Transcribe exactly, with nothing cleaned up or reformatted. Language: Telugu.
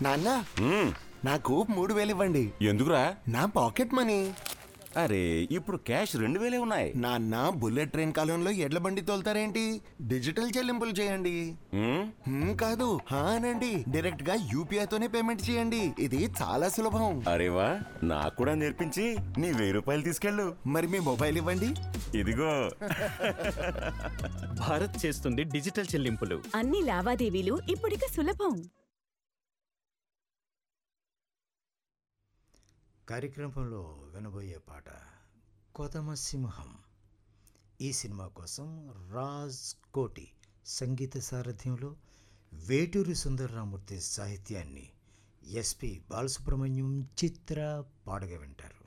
నాన్న మ్మ్. నాకు మూడు వేలు ఇవ్వండి. ఎందుకురా? నా పాకెట్ మనీ. అరే ఇప్పుడు క్యాష్ రెండు వేలే ఉన్నాయి. నాన్న బుల్లెట్ ట్రైన్ కాలంలో ఎడ్ల బండి తోలుతారేంటి? డిజిటల్ చెల్లింపులు చేయండి. మ్మ్? హ్మ్, కాదు హా అనండి. డైరెక్ట్ గా యూపీఐ తోనే పేమెంట్ చేయండి. ఇది చాలా సులభం. అరే వా, నాకు కూడా నేర్పించి నీ వెయ్యి రూపాయలు తీసుకెళ్ళు. మరి మీ మొబైల్ ఇవ్వండి. ఇదిగో. భారత్ చేస్తుంది డిజిటల్ చెల్లింపులు. అన్ని లావాదేవీలు ఇప్పుడిక సులభం. కార్యక్రమంలో వినబోయే పాట కొదమ సింహం. ఈ సినిమా కోసం రాజ్ కోటి సంగీత సారథ్యంలో వేటూరి సుందరరామూర్తి సాహిత్యాన్ని ఎస్పి బాలసుబ్రహ్మణ్యం చిత్ర పాడగా వింటారు.